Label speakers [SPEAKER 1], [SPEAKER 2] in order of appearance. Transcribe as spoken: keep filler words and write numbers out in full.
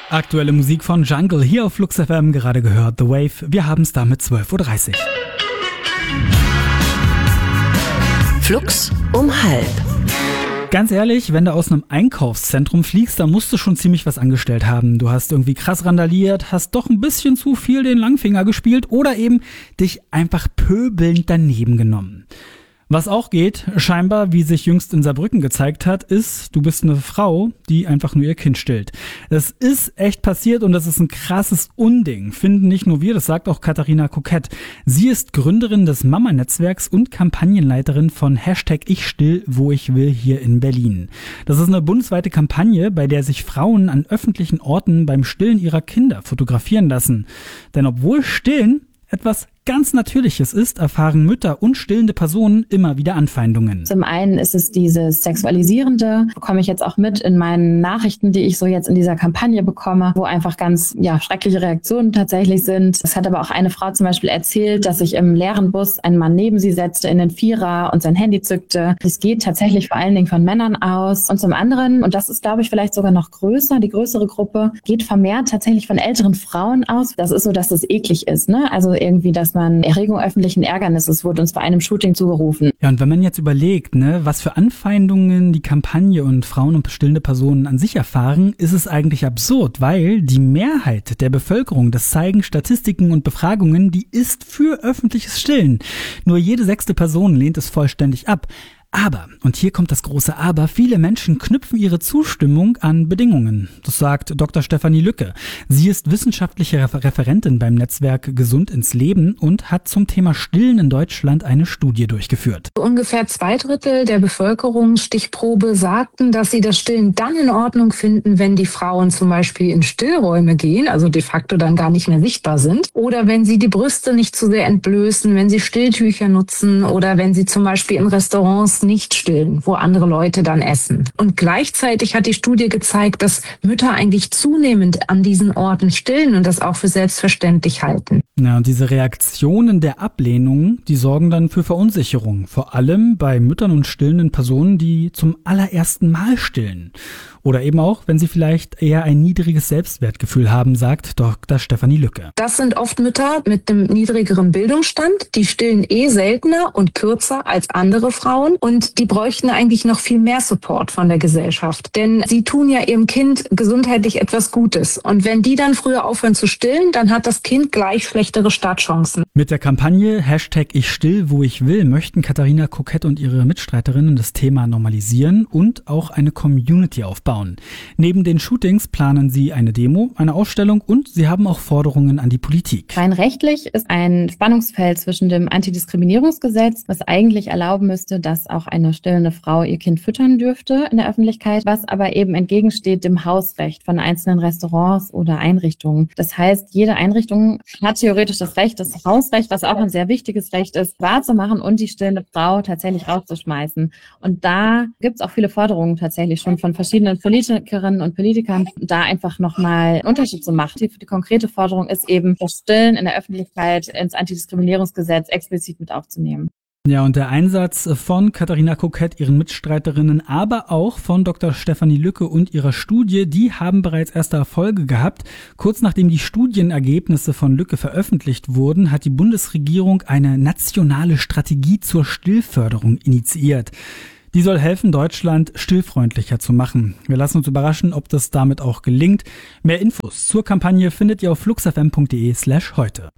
[SPEAKER 1] Aktuelle Musik von Jungle hier auf Flux F M, gerade gehört The Wave. Wir haben es damit zwölf Uhr dreißig.
[SPEAKER 2] Flux um halb.
[SPEAKER 1] Ganz ehrlich, wenn du aus einem Einkaufszentrum fliegst, dann musst du schon ziemlich was angestellt haben. Du hast irgendwie krass randaliert, hast doch ein bisschen zu viel den Langfinger gespielt oder eben dich einfach pöbelnd daneben genommen. Was auch geht, scheinbar, wie sich jüngst in Saarbrücken gezeigt hat, ist, du bist eine Frau, die einfach nur ihr Kind stillt. Das ist echt passiert und das ist ein krasses Unding, finden nicht nur wir, das sagt auch Katharina Kokett. Sie ist Gründerin des Mama-Netzwerks und Kampagnenleiterin von Hashtag Ich still, wo ich will hier in Berlin. Das ist eine bundesweite Kampagne, bei der sich Frauen an öffentlichen Orten beim Stillen ihrer Kinder fotografieren lassen. Denn obwohl Stillen etwas ganz Natürliches ist, erfahren Mütter und stillende Personen immer wieder Anfeindungen.
[SPEAKER 3] Zum einen ist es dieses Sexualisierende, bekomme ich jetzt auch mit in meinen Nachrichten, die ich so jetzt in dieser Kampagne bekomme, wo einfach ganz ja schreckliche Reaktionen tatsächlich sind. Es hat aber auch eine Frau zum Beispiel erzählt, dass sich im leeren Bus ein Mann neben sie setzte in den Vierer und sein Handy zückte. Es geht tatsächlich vor allen Dingen von Männern aus. Und zum anderen, und das ist glaube ich vielleicht sogar noch größer, die größere Gruppe, geht vermehrt tatsächlich von älteren Frauen aus. Das ist so, dass es eklig ist, ne? Also irgendwie, dass man Erregung öffentlichen Ärgernisses wurde uns bei einem Shooting zugerufen.
[SPEAKER 1] Ja, und wenn man jetzt überlegt, ne, was für Anfeindungen die Kampagne und Frauen und stillende Personen an sich erfahren, ist es eigentlich absurd, weil die Mehrheit der Bevölkerung, das zeigen Statistiken und Befragungen, die ist für öffentliches Stillen. Nur jede sechste Person lehnt es vollständig ab. Aber, und hier kommt das große Aber, viele Menschen knüpfen ihre Zustimmung an Bedingungen. Das sagt Doktor Stefanie Lücke. Sie ist wissenschaftliche Refer- Referentin beim Netzwerk Gesund ins Leben und hat zum Thema Stillen in Deutschland eine Studie durchgeführt.
[SPEAKER 4] Ungefähr zwei Drittel der Bevölkerungsstichprobe sagten, dass sie das Stillen dann in Ordnung finden, wenn die Frauen zum Beispiel in Stillräume gehen, also de facto dann gar nicht mehr sichtbar sind, oder wenn sie die Brüste nicht zu sehr entblößen, wenn sie Stilltücher nutzen oder wenn sie zum Beispiel in Restaurants nicht stillen, wo andere Leute dann essen. Und gleichzeitig hat die Studie gezeigt, dass Mütter eigentlich zunehmend an diesen Orten stillen und das auch für selbstverständlich halten.
[SPEAKER 1] Ja, und diese Reaktionen der Ablehnung, die sorgen dann für Verunsicherung. Vor allem bei Müttern und stillenden Personen, die zum allerersten Mal stillen. Oder eben auch, wenn sie vielleicht eher ein niedriges Selbstwertgefühl haben, sagt Doktor Stefanie Lücke.
[SPEAKER 4] Das sind oft Mütter mit einem niedrigeren Bildungsstand, die stillen eh seltener und kürzer als andere Frauen und die bräuchten eigentlich noch viel mehr Support von der Gesellschaft. Denn sie tun ja ihrem Kind gesundheitlich etwas Gutes. Und wenn die dann früher aufhören zu stillen, dann hat das Kind gleich schlechtere Startchancen.
[SPEAKER 1] Mit der Kampagne Hashtag Ich still, wo ich will, möchten Katharina Kokett und ihre Mitstreiterinnen das Thema normalisieren und auch eine Community aufbauen. Neben den Shootings planen sie eine Demo, eine Ausstellung und sie haben auch Forderungen an die Politik.
[SPEAKER 3] Rein rechtlich ist ein Spannungsfeld zwischen dem Antidiskriminierungsgesetz, was eigentlich erlauben müsste, dass auch eine stillende Frau ihr Kind füttern dürfte in der Öffentlichkeit, was aber eben entgegensteht dem Hausrecht von einzelnen Restaurants oder Einrichtungen. Das heißt, jede Einrichtung hat theoretisch das Recht, das Hausrecht, was auch ein sehr wichtiges Recht ist, wahrzumachen und die stillende Frau tatsächlich rauszuschmeißen. Und da gibt es auch viele Forderungen tatsächlich schon von verschiedenen Politikerinnen und Politikern, da einfach nochmal einen Unterschied zu machen. Die, die konkrete Forderung ist eben, das Stillen in der Öffentlichkeit ins Antidiskriminierungsgesetz explizit mit aufzunehmen.
[SPEAKER 1] Ja, und der Einsatz von Katharina Kokett, ihren Mitstreiterinnen, aber auch von Doktor Stefanie Lücke und ihrer Studie, die haben bereits erste Erfolge gehabt. Kurz nachdem die Studienergebnisse von Lücke veröffentlicht wurden, hat die Bundesregierung eine nationale Strategie zur Stillförderung initiiert. Die soll helfen, Deutschland stillfreundlicher zu machen. Wir lassen uns überraschen, ob das damit auch gelingt. Mehr Infos zur Kampagne findet ihr auf fluxfm punkt de slash heute.